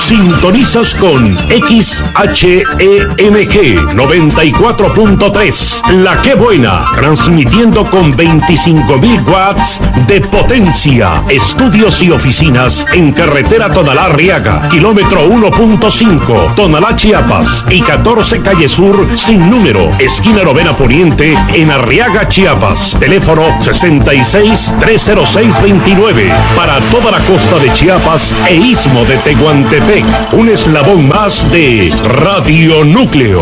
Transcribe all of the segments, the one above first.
Sintonizas con XHEMG 94.3, La Que Buena, transmitiendo con 25.000 watts de potencia. Estudios y oficinas en carretera Tonalá-Arriaga, kilómetro 1.5, Tonalá, Chiapas, y 14 Calle Sur, sin número, esquina Novena Poniente, en Arriaga, Chiapas. Teléfono 66-306-29. Para toda la costa de Chiapas e istmo de Tehuantepec, un eslabón más de Radio Núcleo.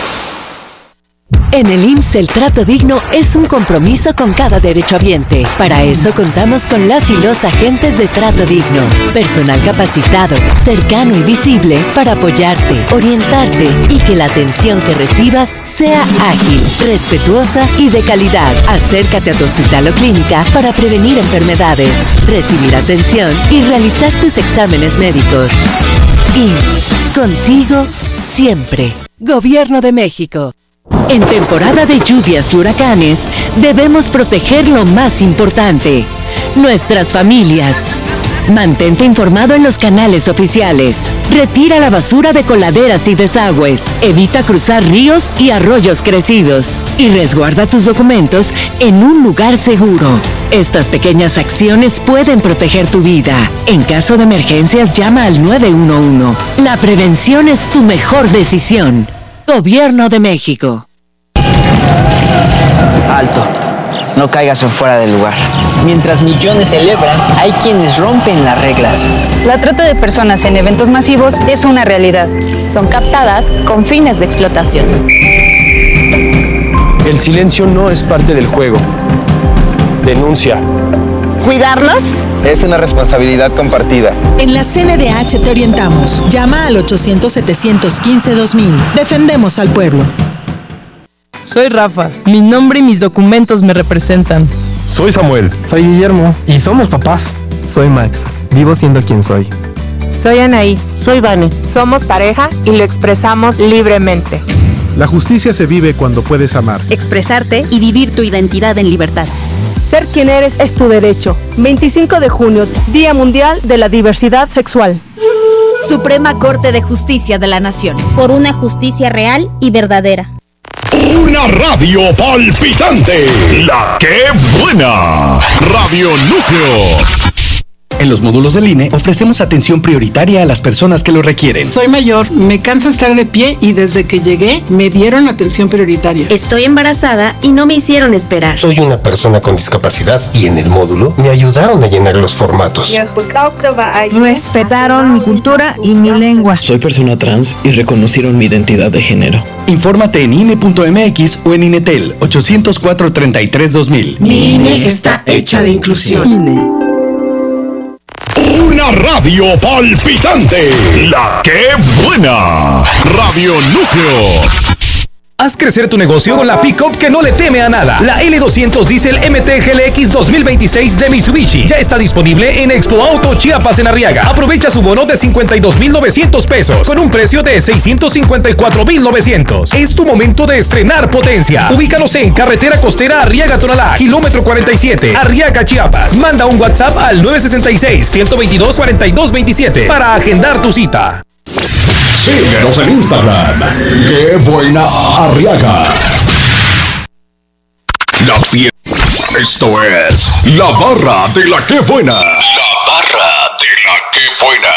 En el IMSS el trato digno es un compromiso con cada derechohabiente. Para eso contamos con las y los agentes de trato digno. Personal capacitado, cercano y visible para apoyarte, orientarte y que la atención que recibas sea ágil, respetuosa y de calidad. Acércate a tu hospital o clínica para prevenir enfermedades, recibir atención y realizar tus exámenes médicos. IMSS, contigo siempre. Gobierno de México. En temporada de lluvias y huracanes, debemos proteger lo más importante, nuestras familias. Mantente informado en los canales oficiales. Retira la basura de coladeras y desagües. Evita cruzar ríos y arroyos crecidos. Y resguarda tus documentos en un lugar seguro. Estas pequeñas acciones pueden proteger tu vida. En caso de emergencias, llama al 911. La prevención es tu mejor decisión. Gobierno de México. Alto. No caigas en fuera del lugar. Mientras millones celebran, hay quienes rompen las reglas. La trata de personas en eventos masivos es una realidad. Son captadas con fines de explotación. El silencio no es parte del juego. Denuncia. ¿Cuidarnos? Es una responsabilidad compartida. En la CNDH te orientamos. Llama al 800-715-2000. Defendemos al pueblo. Soy Rafa. Mi nombre y mis documentos me representan. Soy Samuel. Soy Guillermo. Y somos papás. Soy Max. Vivo siendo quien soy. Soy Anaí. Soy Vani. Somos pareja y lo expresamos libremente. La justicia se vive cuando puedes amar, expresarte y vivir tu identidad en libertad. Ser quien eres es tu derecho. 25 de junio, Día Mundial de la Diversidad Sexual. Suprema Corte de Justicia de la Nación. Por una justicia real y verdadera. Una radio palpitante. La Que Buena. Radio Núcleo. En los módulos del INE ofrecemos atención prioritaria a las personas que lo requieren. Soy mayor, me cansa estar de pie y desde que llegué me dieron atención prioritaria. Estoy embarazada y no me hicieron esperar. Soy una persona con discapacidad y en el módulo me ayudaron a llenar los formatos. Respetaron mi cultura y mi lengua. Soy persona trans y reconocieron mi identidad de género. Infórmate en INE.mx o en INETEL 800-433-2000. Mi INE está hecha de inclusión. INE. Una radio palpitante. La Que Buena. Radio Núcleo. Haz crecer tu negocio con la pick-up que no le teme a nada. La L200 Diesel MT GLX 2026 de Mitsubishi ya está disponible en Expo Auto Chiapas en Arriaga. Aprovecha su bono de 52,900 pesos con un precio de 654,900. Es tu momento de estrenar potencia. Ubícalos en Carretera Costera Arriaga-Tonalá, kilómetro 47, Arriaga, Chiapas. Manda un WhatsApp al 966-122-4227 para agendar tu cita. Síguenos en Instagram. ¡Qué buena Arriaga! La fiesta. Esto es La Barra de la Que Buena. La Barra de la Que Buena.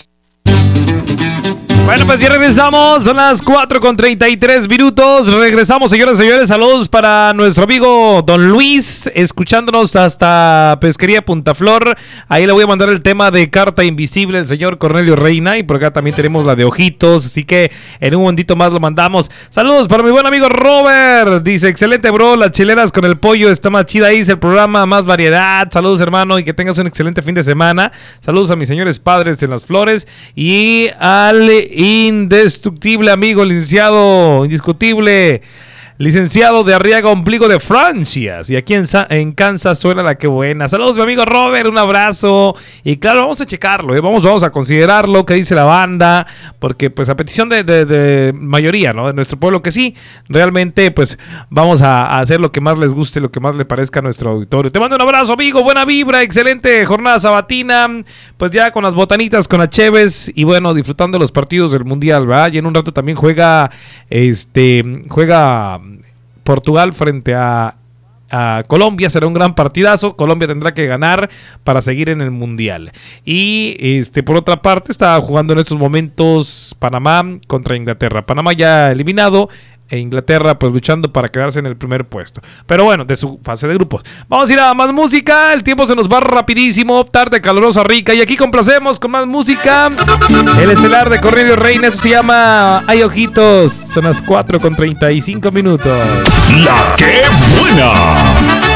Bueno, pues ya regresamos, son las 4:33. Regresamos, señoras y señores. Saludos para nuestro amigo Don Luis, escuchándonos hasta Pesquería Punta Flor. Ahí le voy a mandar el tema de Carta Invisible, el señor Cornelio Reina. Y por acá también tenemos la de Ojitos, así que en un momentito más lo mandamos. Saludos para mi buen amigo Robert. Dice, excelente bro, las chileras con el pollo está más chida. Dice el programa, más variedad. Saludos hermano y que tengas un excelente fin de semana. Saludos a mis señores padres en Las Flores. Y al indestructible amigo, licenciado indiscutible licenciado de Arriaga Ombligo de Francia. Y aquí en Kansas suena la que buena. Saludos, mi amigo Robert, un abrazo. Y claro, vamos a checarlo, vamos a considerarlo, qué dice la banda, porque pues a petición de mayoría, ¿no? De nuestro pueblo, que sí, realmente pues vamos a hacer lo que más les guste, lo que más le parezca a nuestro auditorio. Te mando un abrazo, amigo, buena vibra, excelente jornada sabatina, pues ya con las botanitas, con las cheves y bueno, disfrutando los partidos del Mundial, ¿verdad? Y en un rato también juega Portugal frente a Colombia. Será un gran partidazo. Colombia tendrá que ganar para seguir en el Mundial. Y por otra parte está jugando en estos momentos Panamá contra Inglaterra. Panamá ya eliminado e Inglaterra pues luchando para quedarse en el primer puesto, pero bueno, de su fase de grupos. Vamos a ir a más música, el tiempo se nos va rapidísimo, tarde calurosa rica, y aquí complacemos con más música. El estelar de Corrido y Reina, eso se llama Hay Ojitos. Son las 4:35. La que buena.